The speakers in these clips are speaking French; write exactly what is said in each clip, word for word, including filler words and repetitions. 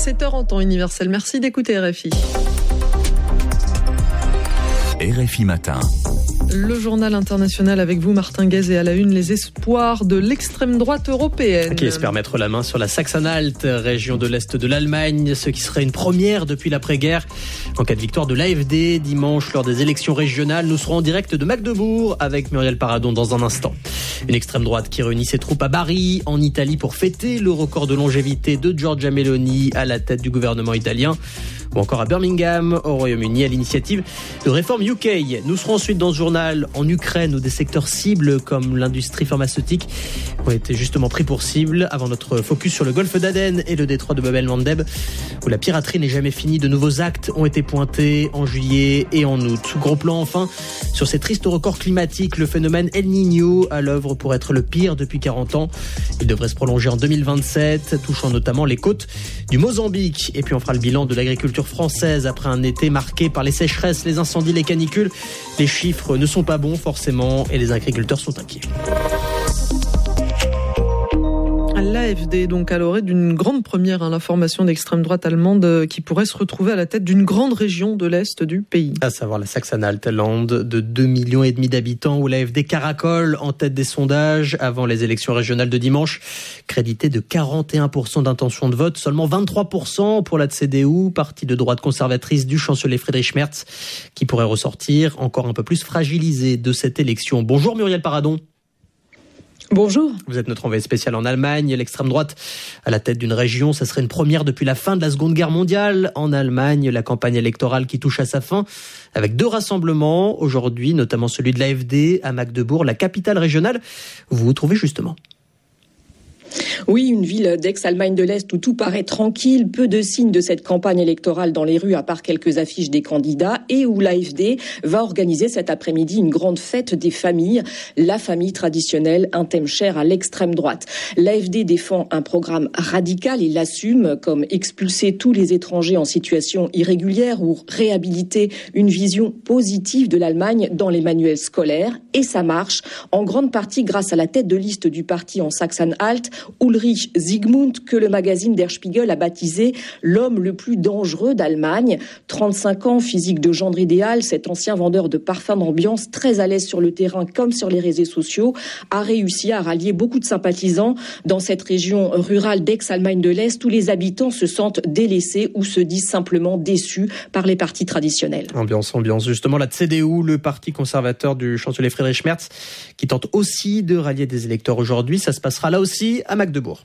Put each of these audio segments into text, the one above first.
sept heures en temps universel. Merci d'écouter R F I. R F I Matin. Le journal international avec vous, Martin Guez, et à la une, les espoirs de l'extrême droite européenne. Qui espère mettre la main sur la Saxe-Anhalt, région de l'Est de l'Allemagne, ce qui serait une première depuis l'après-guerre. En cas de victoire de l'A F D, dimanche, lors des élections régionales, nous serons en direct de Magdebourg avec Muriel Paradon dans un instant. Une extrême droite qui réunit ses troupes à Bari, en Italie, pour fêter le record de longévité de Giorgia Meloni à la tête du gouvernement italien. Ou encore à Birmingham, au Royaume-Uni, à l'initiative de Reform U K. Nous serons ensuite dans ce journal en Ukraine, où des secteurs cibles comme l'industrie pharmaceutique ont été justement pris pour cible, avant notre focus sur le golfe d'Aden et le détroit de Bab el-Mandeb, où la piraterie n'est jamais finie. De nouveaux actes ont été pointés en juillet et en août. Gros plan enfin sur ces tristes records climatiques, le phénomène El Niño à l'œuvre pour être le pire depuis quarante ans. Il devrait se prolonger en deux mille vingt-sept, touchant notamment les côtes du Mozambique. Et puis on fera le bilan de l'agriculture française après un été marqué par les sécheresses, les incendies, les canicules. Les chiffres ne sont pas bons forcément et les agriculteurs sont inquiets. L'A F D, donc à l'orée d'une grande première, hein, la formation d'extrême droite allemande qui pourrait se retrouver à la tête d'une grande région de l'Est du pays. À savoir la Saxe-Anhalt, land de deux millions et demi d'habitants, où l'A F D caracole en tête des sondages avant les élections régionales de dimanche. Crédité de quarante et un pour cent d'intention de vote, seulement vingt-trois pour cent pour la C D U, parti de droite conservatrice du chancelier Friedrich Merz, qui pourrait ressortir encore un peu plus fragilisé de cette élection. Bonjour Muriel Paradon. Bonjour. Vous êtes notre envoyé spécial en Allemagne. L'extrême droite à la tête d'une région, ça serait une première depuis la fin de la Seconde Guerre mondiale. En Allemagne, la campagne électorale qui touche à sa fin avec deux rassemblements aujourd'hui, notamment celui de l'A F D à Magdebourg, la capitale régionale. Vous vous trouvez justement ? Oui, une ville d'ex-Allemagne de l'Est où tout paraît tranquille, peu de signes de cette campagne électorale dans les rues à part quelques affiches des candidats, et où l'A F D va organiser cet après-midi une grande fête des familles, la famille traditionnelle, un thème cher à l'extrême droite. L'A F D défend un programme radical et l'assume, comme expulser tous les étrangers en situation irrégulière ou réhabiliter une vision positive de l'Allemagne dans les manuels scolaires, et ça marche en grande partie grâce à la tête de liste du parti en Saxe-Anhalt, Ulrich Zygmunt, que le magazine Der Spiegel a baptisé l'homme le plus dangereux d'Allemagne. trente-cinq ans, physique de gendre idéal, cet ancien vendeur de parfums d'ambiance, très à l'aise sur le terrain comme sur les réseaux sociaux, a réussi à rallier beaucoup de sympathisants dans cette région rurale d'ex-Allemagne de l'Est où les habitants se sentent délaissés ou se disent simplement déçus par les partis traditionnels. Ambiance, ambiance. Justement, la C D U, le parti conservateur du chancelier Friedrich Merz, qui tente aussi de rallier des électeurs aujourd'hui. Ça se passera là aussi à Magdebourg.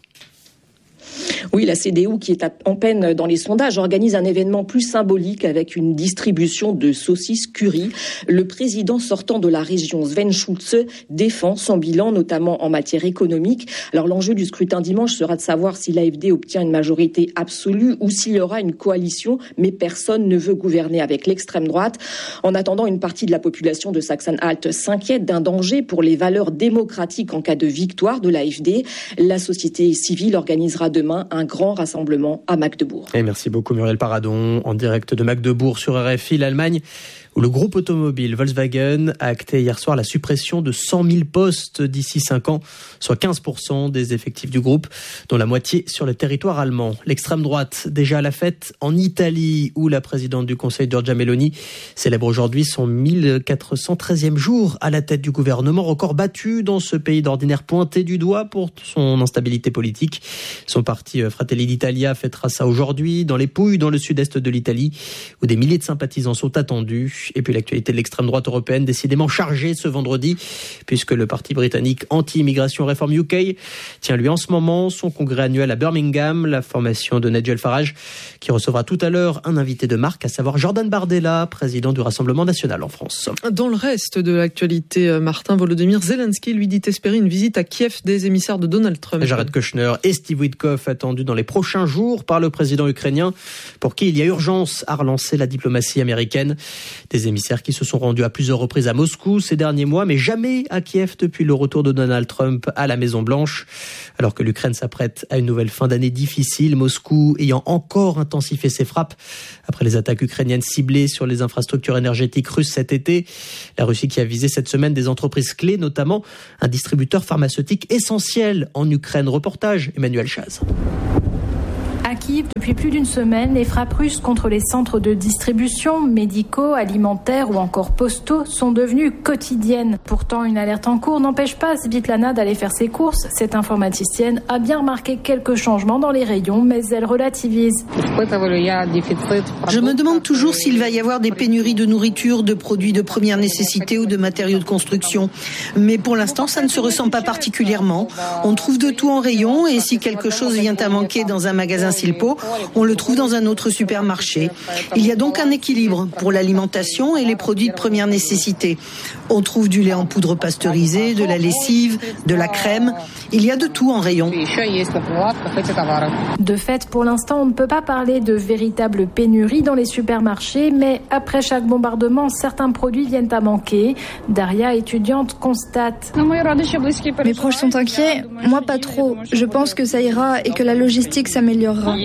Oui, la C D U, qui est en peine dans les sondages, organise un événement plus symbolique avec une distribution de saucisses curry. Le président sortant de la région, Sven Schulze, défend son bilan, notamment en matière économique. Alors l'enjeu du scrutin dimanche sera de savoir si l'A F D obtient une majorité absolue ou s'il y aura une coalition, mais personne ne veut gouverner avec l'extrême droite. En attendant, une partie de la population de Saxe-Anhalt s'inquiète d'un danger pour les valeurs démocratiques en cas de victoire de l'A F D. La société civile organisera demain un grand rassemblement à Magdebourg. Et merci beaucoup Muriel Paradon, en direct de Magdebourg sur R F I, l'Allemagne, où le groupe automobile Volkswagen a acté hier soir la suppression de cent mille postes d'ici cinq ans, soit quinze pour cent des effectifs du groupe, dont la moitié sur le territoire allemand. L'extrême droite, déjà à la fête en Italie, où la présidente du Conseil, Giorgia Meloni, célèbre aujourd'hui son mille quatre cent treizième jour à la tête du gouvernement, record battu dans ce pays d'ordinaire pointé du doigt pour son instabilité politique. Son parti Fratelli d'Italia fêtera ça aujourd'hui dans les Pouilles, dans le sud-est de l'Italie, où des milliers de sympathisants sont attendus. Et puis l'actualité de l'extrême droite européenne décidément chargée ce vendredi, puisque le parti britannique anti-immigration Reform U K tient lui en ce moment son congrès annuel à Birmingham, la formation de Nigel Farage, qui recevra tout à l'heure un invité de marque, à savoir Jordan Bardella, président du Rassemblement national en France. Dans le reste de l'actualité, Martin, Volodymyr Zelensky lui dit espérer une visite à Kiev des émissaires de Donald Trump. Jared Kushner et Steve Witkoff attendus dans les prochains jours par le président ukrainien, pour qui il y a urgence à relancer la diplomatie américaine. Des émissaires qui se sont rendus à plusieurs reprises à Moscou ces derniers mois, mais jamais à Kiev depuis le retour de Donald Trump à la Maison-Blanche. Alors que l'Ukraine s'apprête à une nouvelle fin d'année difficile, Moscou ayant encore intensifié ses frappes après les attaques ukrainiennes ciblées sur les infrastructures énergétiques russes cet été. La Russie qui a visé cette semaine des entreprises clés, notamment un distributeur pharmaceutique essentiel en Ukraine. Reportage Emmanuel Chaz. À Kiev, depuis plus d'une semaine, les frappes russes contre les centres de distribution, médicaux, alimentaires ou encore postaux sont devenues quotidiennes. Pourtant, une alerte en cours n'empêche pas Svitlana d'aller faire ses courses. Cette informaticienne a bien remarqué quelques changements dans les rayons, mais elle relativise. Je me demande toujours s'il va y avoir des pénuries de nourriture, de produits de première nécessité ou de matériaux de construction. Mais pour l'instant, ça ne se ressent pas particulièrement. On trouve de tout en rayon et si quelque chose vient à manquer dans un magasin Silpo, on le trouve dans un autre supermarché. Il y a donc un équilibre pour l'alimentation et les produits de première nécessité. On trouve du lait en poudre pasteurisé, de la lessive, de la crème. Il y a de tout en rayon. De fait, pour l'instant, on ne peut pas parler de véritable pénurie dans les supermarchés, mais après chaque bombardement, certains produits viennent à manquer. Daria, étudiante, constate. Mes proches sont inquiets, moi pas trop. Je pense que ça ira et que la logistique s'améliorera.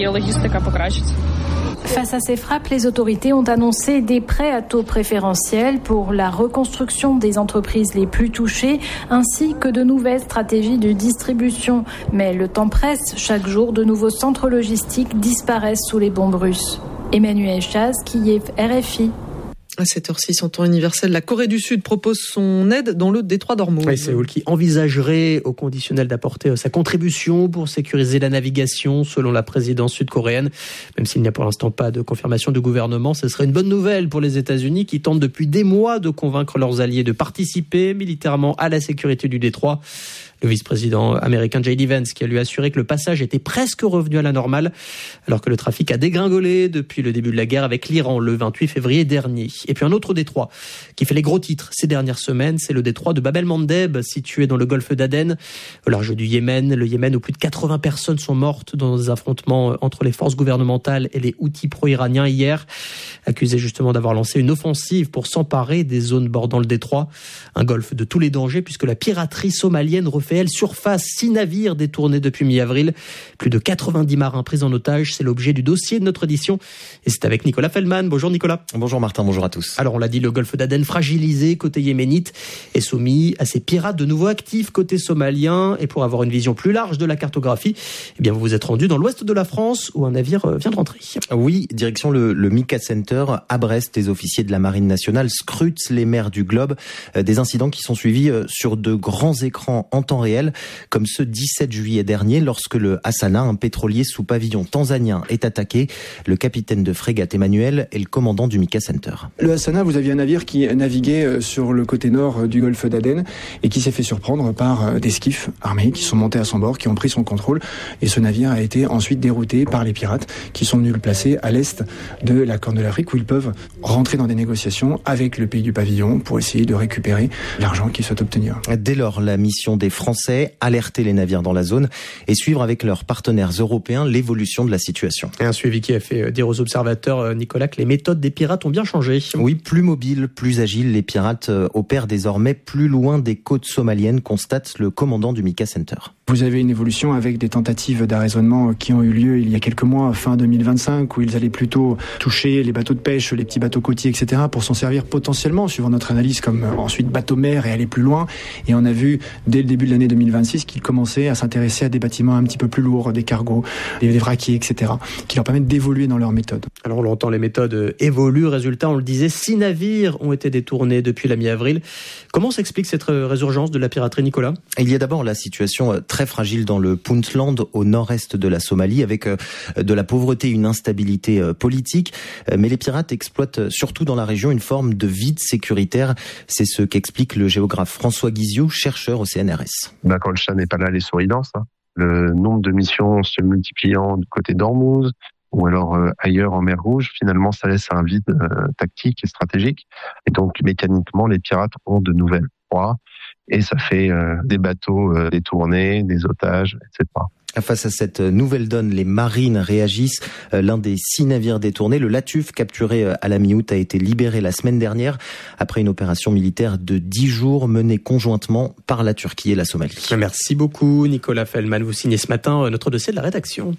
Face à ces frappes, les autorités ont annoncé des prêts à taux préférentiels pour la reconstruction des entreprises les plus touchées, ainsi que de nouvelles stratégies de distribution. Mais le temps presse, chaque jour, de nouveaux centres logistiques disparaissent sous les bombes russes. Emmanuel Chaz, Kiev, R F I. À sept heures six en temps universel, la Corée du Sud propose son aide dans le détroit d'Ormuz. Oui, Séoul qui envisagerait au conditionnel d'apporter sa contribution pour sécuriser la navigation selon la présidence sud-coréenne. Même s'il n'y a pour l'instant pas de confirmation du gouvernement, ce serait une bonne nouvelle pour les États-Unis qui tentent depuis des mois de convaincre leurs alliés de participer militairement à la sécurité du détroit. Le vice-président américain J D Vance qui a lui assuré que le passage était presque revenu à la normale alors que le trafic a dégringolé depuis le début de la guerre avec l'Iran le vingt-huit février dernier. Et puis un autre détroit qui fait les gros titres ces dernières semaines, c'est le détroit de Bab el-Mandeb situé dans le golfe d'Aden au large du Yémen. Le Yémen où plus de quatre-vingts personnes sont mortes dans des affrontements entre les forces gouvernementales et les Houthis pro-iraniens hier, accusés justement d'avoir lancé une offensive pour s'emparer des zones bordant le détroit. Un golfe de tous les dangers puisque la piraterie somalienne refait elle surface six navires détournés depuis mi-avril. Plus de quatre-vingt-dix marins pris en otage, c'est l'objet du dossier de notre édition. Et c'est avec Nicolas Feldman. Bonjour Nicolas. Bonjour Martin, bonjour à tous. Alors on l'a dit, le golfe d'Aden fragilisé côté yéménite est soumis à ces pirates de nouveau actifs côté somalien. Et pour avoir une vision plus large de la cartographie, eh bien vous vous êtes rendu dans l'ouest de la France où un navire vient de rentrer. Oui, direction le, le Mika Center à Brest. Les officiers de la Marine nationale scrutent les mers du globe. Des incidents qui sont suivis sur de grands écrans en temps réel, comme ce dix-sept juillet dernier lorsque le Hassana, un pétrolier sous pavillon tanzanien, est attaqué. Le capitaine de frégate Emmanuel est le commandant du Mika Center. Le Hassana, vous aviez un navire qui naviguait sur le côté nord du golfe d'Aden et qui s'est fait surprendre par des skiffs armés qui sont montés à son bord, qui ont pris son contrôle. Et ce navire a été ensuite dérouté par les pirates qui sont venus le placer à l'est de la Corne de l'Afrique où ils peuvent rentrer dans des négociations avec le pays du pavillon pour essayer de récupérer l'argent qu'ils souhaitent obtenir. Dès lors, la mission des Français, alerter les navires dans la zone et suivre avec leurs partenaires européens l'évolution de la situation. Et un suivi qui a fait dire aux observateurs, Nicolas, que les méthodes des pirates ont bien changé. Oui, plus mobiles, plus agiles, les pirates opèrent désormais plus loin des côtes somaliennes, constate le commandant du Mika Center. Vous avez une évolution avec des tentatives d'arraisonnement qui ont eu lieu il y a quelques mois, fin deux mille vingt-cinq, où ils allaient plutôt toucher les bateaux de pêche, les petits bateaux côtiers, et cetera, pour s'en servir potentiellement, suivant notre analyse, comme ensuite bateau-mer et aller plus loin. Et on a vu, dès le début de l'année deux mille vingt-six, qu'ils commençaient à s'intéresser à des bâtiments un petit peu plus lourds, des cargos, des vraquiers, et cetera, qui leur permettent d'évoluer dans leurs méthodes. Alors on l'entend, les méthodes évoluent. Résultat, on le disait, six navires ont été détournés depuis la mi-avril. Comment s'explique cette résurgence de la piraterie, Nicolas ? Il y a d'abord la situation très fragile dans le Puntland, au nord-est de la Somalie, avec de la pauvreté, une instabilité politique. Mais les pirates exploitent surtout dans la région une forme de vide sécuritaire. C'est ce qu'explique le géographe François Guizot, chercheur au C N R S. Ben, quand le chat n'est pas là, les souris dansent. Hein. Le nombre de missions se multipliant du côté d'Ormuz ou alors euh, ailleurs en mer Rouge, finalement ça laisse un vide euh, tactique et stratégique. Et donc mécaniquement, les pirates ont de nouvelles proies et ça fait euh, des bateaux euh, détournés, des otages, et cetera. Face à cette nouvelle donne, les marines réagissent. L'un des six navires détournés, le Latuf, capturé à la mi-août, a été libéré la semaine dernière après une opération militaire de dix jours menée conjointement par la Turquie et la Somalie. Merci beaucoup Nicolas Feldman. Vous signez ce matin notre dossier de la rédaction.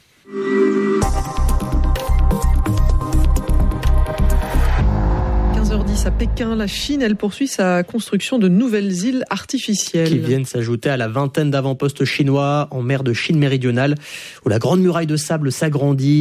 quinze heures dix à Pékin, la Chine, elle poursuit sa construction de nouvelles îles artificielles. Qui viennent s'ajouter à la vingtaine d'avant-postes chinois en mer de Chine méridionale, où la grande muraille de sable s'agrandit.